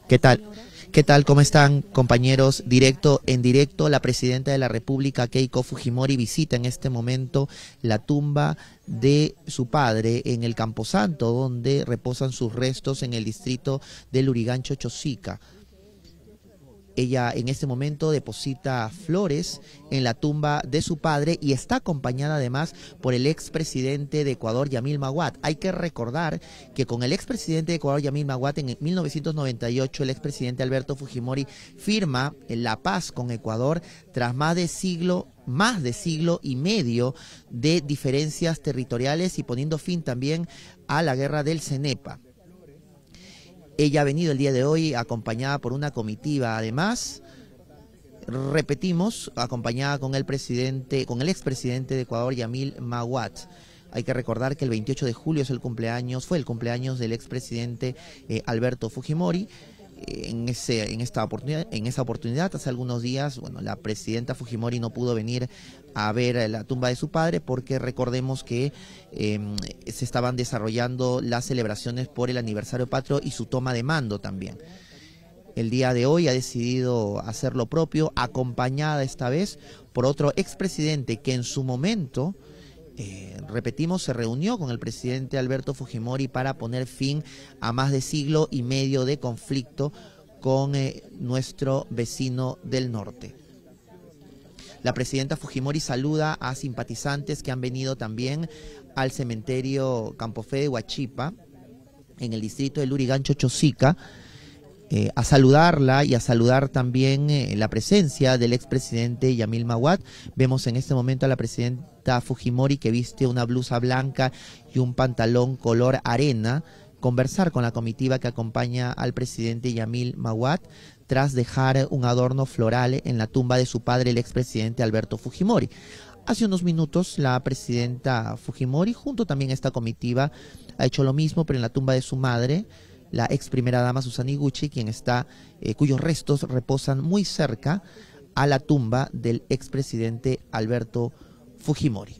¿Qué tal? ¿Qué tal? ¿Cómo están, compañeros? Directo en directo, la presidenta de la República, Keiko Fujimori, visita en este momento la tumba de su padre en el Camposanto, donde reposan sus restos en el distrito de Lurigancho, Chosica. Ella en este momento deposita flores en la tumba de su padre y está acompañada además por el expresidente de Ecuador, Yamil Maguad. Hay que recordar que con el expresidente de Ecuador, Yamil Maguad, en 1998 el expresidente Alberto Fujimori firma la paz con Ecuador tras más de siglo y medio de diferencias territoriales y poniendo fin también a la guerra del Cenepa. Ella ha venido el día de hoy acompañada por una comitiva, además, repetimos, acompañada con el expresidente de Ecuador, Yamil Maguad. Hay que recordar que el 28 de julio fue el cumpleaños del expresidente Alberto Fujimori. En esa oportunidad, hace algunos días, bueno, la presidenta Fujimori no pudo venir a ver la tumba de su padre porque recordemos que se estaban desarrollando las celebraciones por el aniversario patrio y su toma de mando también. El día de hoy ha decidido hacer lo propio, acompañada esta vez por otro expresidente que en su momento, repetimos, se reunió con el presidente Alberto Fujimori para poner fin a más de siglo y medio de conflicto con nuestro vecino del norte. La presidenta Fujimori saluda a simpatizantes que han venido también al cementerio Campofé de Huachipa, en el distrito de Lurigancho, Chosica, a saludarla y a saludar también la presencia del expresidente Yamil Maguad. Vemos en este momento a la presidenta Fujimori que viste una blusa blanca y un pantalón color arena, conversar con la comitiva que acompaña al presidente Yamil Maguad tras dejar un adorno floral en la tumba de su padre, el expresidente Alberto Fujimori. Hace unos minutos la presidenta Fujimori, junto también a esta comitiva, ha hecho lo mismo, pero en la tumba de su madre, la ex primera dama Susana Higuchi, cuyos restos reposan muy cerca a la tumba del expresidente Alberto Fujimori.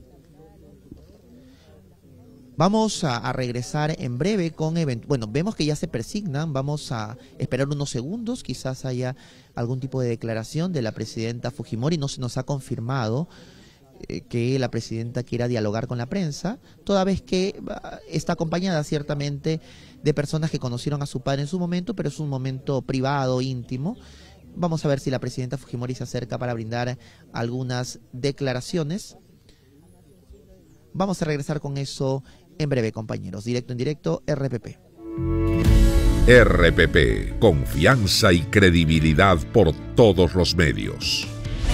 Vamos a regresar en breve con vemos que ya se persignan, vamos a esperar unos segundos, quizás haya algún tipo de declaración de la presidenta Fujimori. No se nos ha confirmado que la presidenta quiera dialogar con la prensa, toda vez que está acompañada ciertamente de personas que conocieron a su padre en su momento, pero es un momento privado, íntimo. Vamos a ver si la presidenta Fujimori se acerca para brindar algunas declaraciones. Vamos a regresar con eso en breve, compañeros. Directo en directo, RPP. RPP, confianza y credibilidad por todos los medios.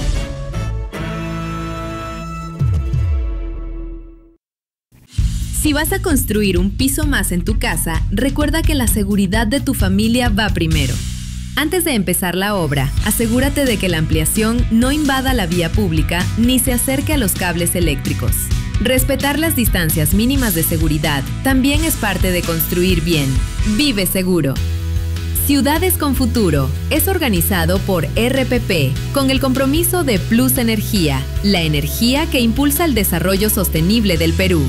Si vas a construir un piso más en tu casa, recuerda que la seguridad de tu familia va primero. Antes de empezar la obra, asegúrate de que la ampliación no invada la vía pública ni se acerque a los cables eléctricos. Respetar las distancias mínimas de seguridad también es parte de construir bien. Vive seguro. Ciudades con Futuro es organizado por RPP con el compromiso de Plus Energía, la energía que impulsa el desarrollo sostenible del Perú.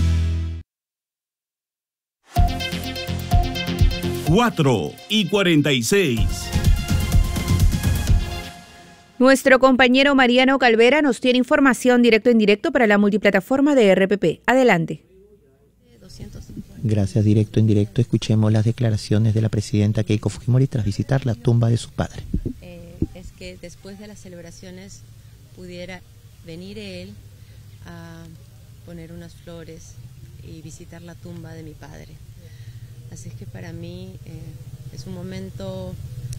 4:46. Nuestro compañero Mariano Calvera nos tiene información directo en directo para la multiplataforma de RPP. Adelante. Gracias, directo en directo. Escuchemos las declaraciones de la presidenta Keiko Fujimori tras visitar la tumba de su padre. Es que después de las celebraciones pudiera venir él a poner unas flores y visitar la tumba de mi padre. Así es que para mí es un momento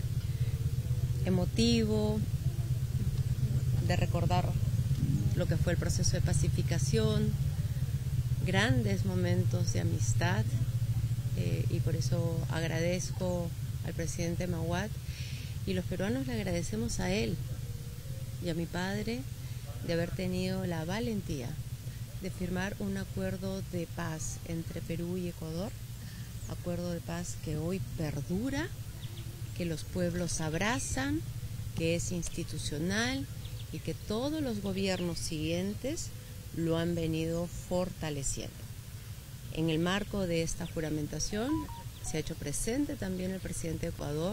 emotivo de recordar lo que fue el proceso de pacificación, grandes momentos de amistad y por eso agradezco al presidente Maguad y los peruanos le agradecemos a él y a mi padre de haber tenido la valentía de firmar un acuerdo de paz entre Perú y Ecuador, acuerdo de paz que hoy perdura, que los pueblos abrazan, que es institucional y que todos los gobiernos siguientes lo han venido fortaleciendo. En el marco de esta juramentación se ha hecho presente también el presidente de Ecuador,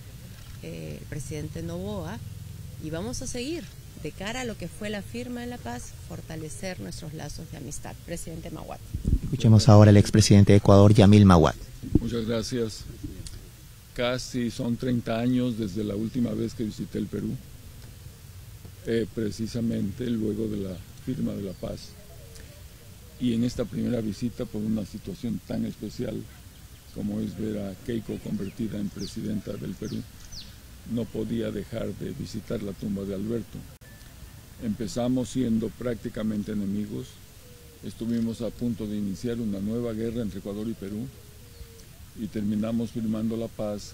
el presidente Noboa, y vamos a seguir de cara a lo que fue la firma de la paz, fortalecer nuestros lazos de amistad. Presidente Mahuat. Escuchemos ahora al expresidente de Ecuador, Yamil Mahuat. Muchas gracias. Casi son 30 años desde la última vez que visité el Perú, precisamente luego de la firma de la paz. Y en esta primera visita, por una situación tan especial como es ver a Keiko convertida en presidenta del Perú, no podía dejar de visitar la tumba de Alberto. Empezamos siendo prácticamente enemigos, estuvimos a punto de iniciar una nueva guerra entre Ecuador y Perú y terminamos firmando la paz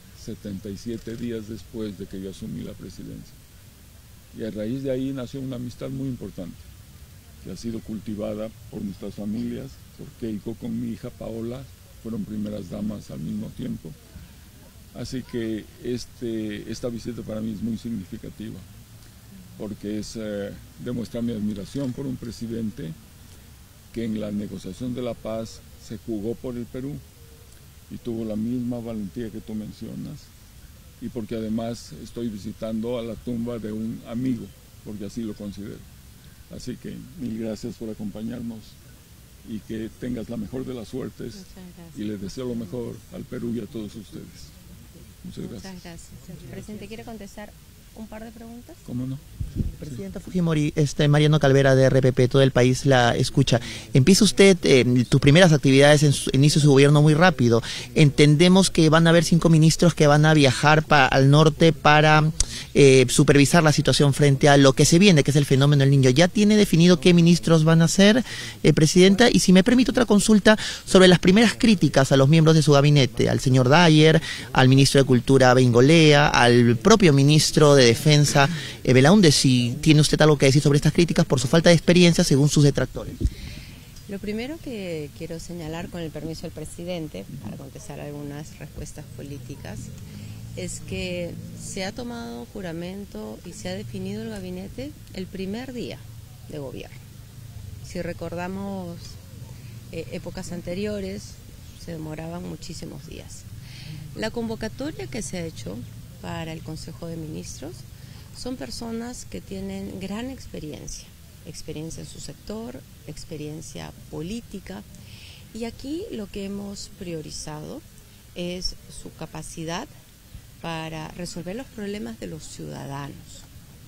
77 días después de que yo asumí la presidencia. Y a raíz de ahí nació una amistad muy importante, que ha sido cultivada por nuestras familias, por Keiko con mi hija Paola, fueron primeras damas al mismo tiempo. Así que esta visita para mí es muy significativa, porque es demostrar mi admiración por un presidente que en la negociación de la paz se jugó por el Perú y tuvo la misma valentía que tú mencionas, y porque además estoy visitando a la tumba de un amigo, porque así lo considero. Así que mil gracias por acompañarnos y que tengas la mejor de las suertes, y les deseo lo mejor al Perú y a todos ustedes. Muchas gracias. Muchas gracias. Presidente, ¿quiere contestar un par de preguntas? ¿Cómo no? Presidenta Fujimori, Mariano Calvera de RPP, todo el país la escucha. Empieza usted tus primeras actividades en inicio de su gobierno muy rápido. Entendemos que van a haber 5 ministros que van a viajar al norte para supervisar la situación frente a lo que se viene, que es el fenómeno del Niño. ¿Ya tiene definido qué ministros van a ser, Presidenta? Y si me permite otra consulta sobre las primeras críticas a los miembros de su gabinete, al señor Dyer, al ministro de Cultura Bengolea, al propio ministro de Defensa Belaúnde, si tiene usted algo que decir sobre estas críticas por su falta de experiencia según sus detractores. Lo primero que quiero señalar, con el permiso del presidente, para contestar algunas respuestas políticas, es que se ha tomado juramento y se ha definido el gabinete el primer día de gobierno. Si recordamos épocas anteriores, se demoraban muchísimos días. La convocatoria que se ha hecho para el Consejo de Ministros son personas que tienen gran experiencia en su sector, experiencia política, y aquí lo que hemos priorizado es su capacidad para resolver los problemas de los ciudadanos.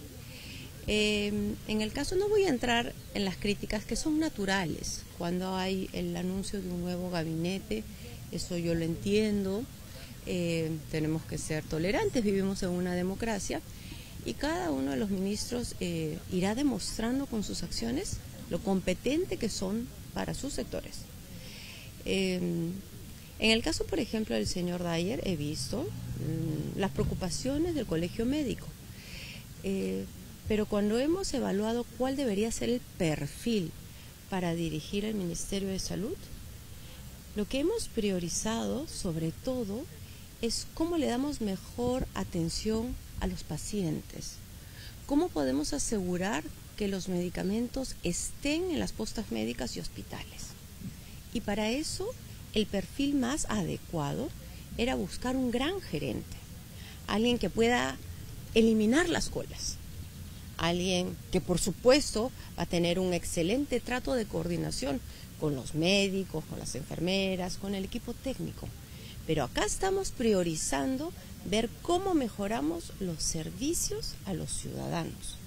En el caso, no voy a entrar en las críticas que son naturales cuando hay el anuncio de un nuevo gabinete, eso yo lo entiendo, tenemos que ser tolerantes, vivimos en una democracia, y cada uno de los ministros irá demostrando con sus acciones lo competente que son para sus sectores. En el caso, por ejemplo, del señor Dyer, he visto las preocupaciones del Colegio Médico, pero cuando hemos evaluado cuál debería ser el perfil para dirigir el Ministerio de Salud, lo que hemos priorizado sobre todo es cómo le damos mejor atención a los pacientes, cómo podemos asegurar que los medicamentos estén en las postas médicas y hospitales. Y para eso el perfil más adecuado era buscar un gran gerente, alguien que pueda eliminar las colas, alguien que por supuesto va a tener un excelente trato de coordinación con los médicos, con las enfermeras, con el equipo técnico. Pero acá estamos priorizando ver cómo mejoramos los servicios a los ciudadanos.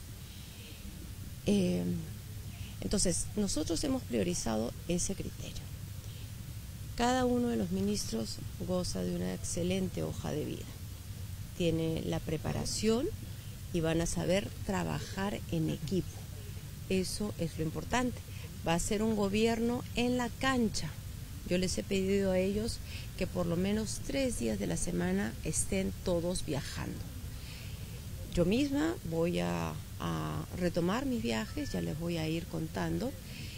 Entonces, nosotros hemos priorizado ese criterio. Cada uno de los ministros goza de una excelente hoja de vida. Tiene la preparación y van a saber trabajar en equipo. Eso es lo importante. Va a ser un gobierno en la cancha. Yo les he pedido a ellos que por lo menos 3 días de la semana estén todos viajando. Yo misma voy a retomar mis viajes, ya les voy a ir contando,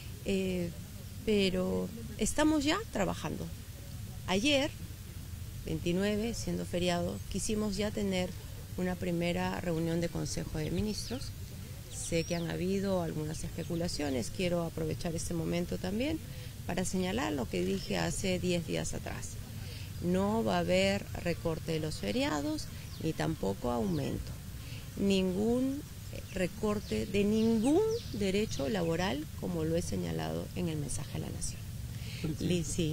pero estamos ya trabajando. Ayer, 29, siendo feriado, quisimos ya tener una primera reunión de Consejo de Ministros. Sé que han habido algunas especulaciones, quiero aprovechar este momento también para señalar lo que dije hace 10 días atrás. no va a haber recorte de los feriados ni tampoco aumento. Ningún recorte de ningún derecho laboral, como lo he señalado en el mensaje a la Nación. Sí.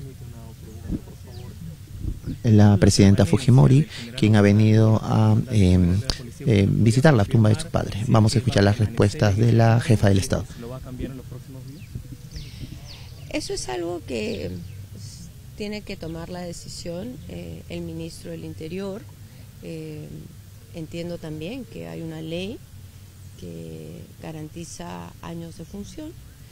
La presidenta Fujimori, quien ha venido a visitar la tumba de su padre. Vamos a escuchar las respuestas de la jefa del Estado. ¿Lo va a cambiar en los próximos días? Eso es algo que tiene que tomar la decisión el ministro del Interior. Entiendo también que hay una ley que garantiza años de función.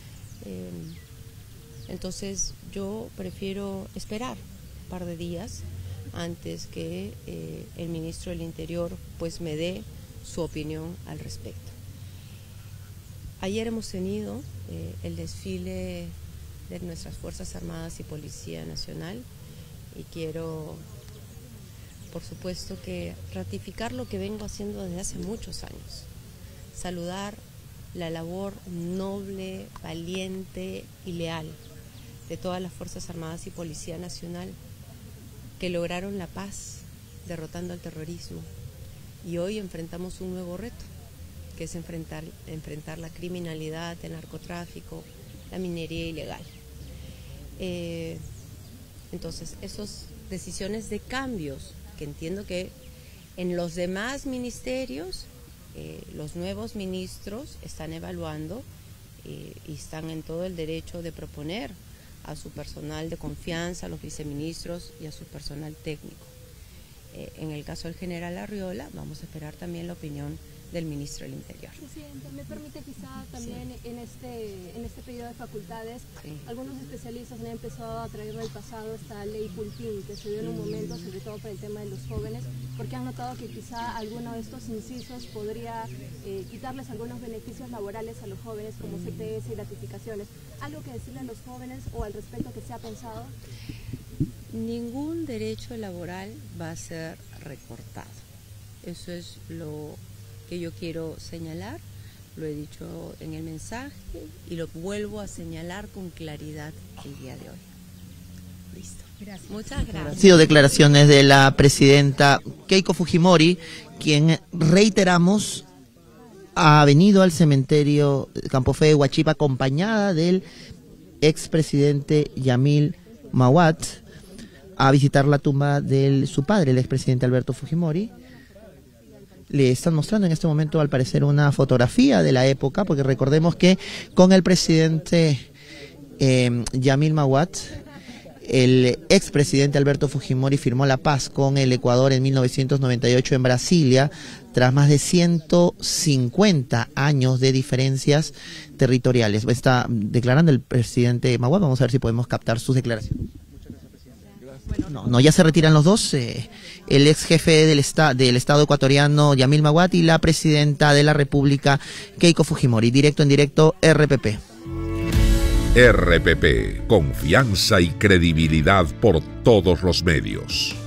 Entonces yo prefiero esperar un par de días antes que el ministro del Interior pues me dé su opinión al respecto. Ayer hemos tenido el desfile de nuestras Fuerzas Armadas y Policía Nacional y quiero, por supuesto, que ratificar lo que vengo haciendo desde hace muchos años. Saludar la labor noble, valiente y leal de todas las Fuerzas Armadas y Policía Nacional que lograron la paz derrotando al terrorismo. Y hoy enfrentamos un nuevo reto, que es enfrentar la criminalidad, el narcotráfico, la minería ilegal. Entonces, esas decisiones de cambios que entiendo que en los demás ministerios, los nuevos ministros están evaluando y están en todo el derecho de proponer a su personal de confianza, a los viceministros y a su personal técnico. En el caso del general Arriola, vamos a esperar también la opinión del ministro del Interior. Presidenta, ¿me permite quizá también en este periodo de facultades, algunos especialistas han empezado a traer del pasado esta ley Pulpín, que se dio en un momento, sobre todo para el tema de los jóvenes, porque han notado que quizá alguno de estos incisos podría quitarles algunos beneficios laborales a los jóvenes, como CTS y gratificaciones? ¿Algo que decirle a los jóvenes o al respecto que se ha pensado? Ningún derecho laboral va a ser recortado. Eso es lo que yo quiero señalar, lo he dicho en el mensaje y lo vuelvo a señalar con claridad el día de hoy. Listo. Gracias. Muchas gracias. Han sido declaraciones de la presidenta Keiko Fujimori, quien, reiteramos, ha venido al cementerio Campo Fe de Huachipa acompañada del expresidente Yamil Mahuad a visitar la tumba de su padre, el expresidente Alberto Fujimori. Le están mostrando en este momento, al parecer, una fotografía de la época, porque recordemos que con el presidente Yamil Mahuad, el expresidente Alberto Fujimori firmó la paz con el Ecuador en 1998 en Brasilia, tras más de 150 años de diferencias territoriales. Está declarando el presidente Mahuad. Vamos a ver si podemos captar sus declaraciones. No, ya se retiran los dos, el ex jefe del Estado ecuatoriano Yamil Mahuad y la presidenta de la República Keiko Fujimori. Directo en directo, RPP. RPP, confianza y credibilidad por todos los medios.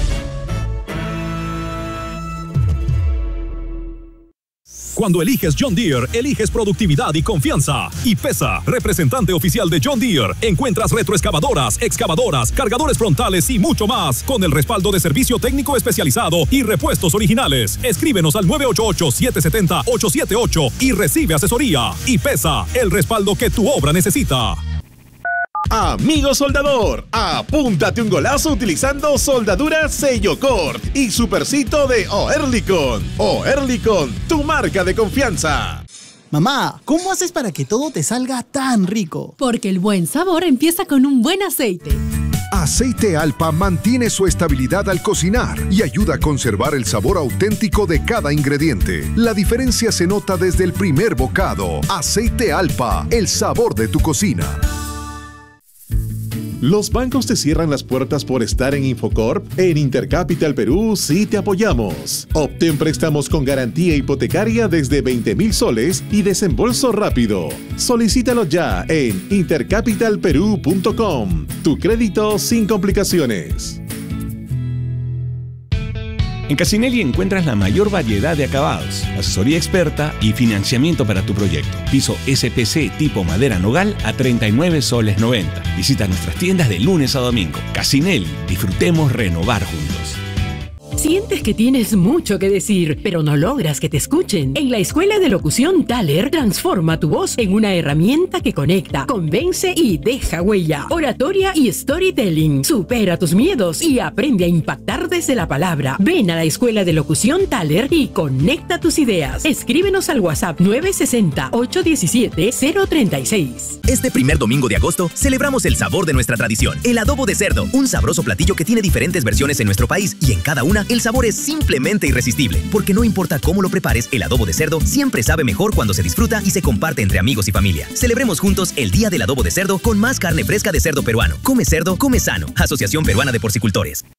Cuando eliges John Deere, eliges productividad y confianza. Y IPESA, representante oficial de John Deere. Encuentras retroexcavadoras, excavadoras, cargadores frontales y mucho más, con el respaldo de servicio técnico especializado y repuestos originales. Escríbenos al 988-770-878 y recibe asesoría. IPESA, el respaldo que tu obra necesita. Amigo soldador, apúntate un golazo utilizando soldadura Sellocort y supercito de Oerlikon. Oerlikon, tu marca de confianza. Mamá, ¿cómo haces para que todo te salga tan rico? Porque el buen sabor empieza con un buen aceite. Aceite Alpa mantiene su estabilidad al cocinar y ayuda a conservar el sabor auténtico de cada ingrediente. La diferencia se nota desde el primer bocado. Aceite Alpa, el sabor de tu cocina. ¿Los bancos te cierran las puertas por estar en Infocorp? En Intercapital Perú sí te apoyamos. Obtén préstamos con garantía hipotecaria desde 20,000 soles y desembolso rápido. Solicítalo ya en intercapitalperú.com. Tu crédito sin complicaciones. En Casinelli encuentras la mayor variedad de acabados, asesoría experta y financiamiento para tu proyecto. Piso SPC tipo madera nogal a 39 soles 90. Visita nuestras tiendas de lunes a domingo. Casinelli, disfrutemos renovar juntos. ¿Sientes que tienes mucho que decir, pero no logras que te escuchen? En la Escuela de Locución Thaler, transforma tu voz en una herramienta que conecta, convence y deja huella. Oratoria y storytelling. Supera tus miedos y aprende a impactar desde la palabra. Ven a la Escuela de Locución Thaler y conecta tus ideas. Escríbenos al WhatsApp 960-817-036. Este primer domingo de agosto celebramos el sabor de nuestra tradición, el adobo de cerdo, un sabroso platillo que tiene diferentes versiones en nuestro país y en cada una el sabor es simplemente irresistible, porque no importa cómo lo prepares, el adobo de cerdo siempre sabe mejor cuando se disfruta y se comparte entre amigos y familia. Celebremos juntos el Día del Adobo de Cerdo con más carne fresca de cerdo peruano. Come cerdo, come sano. Asociación Peruana de Porcicultores.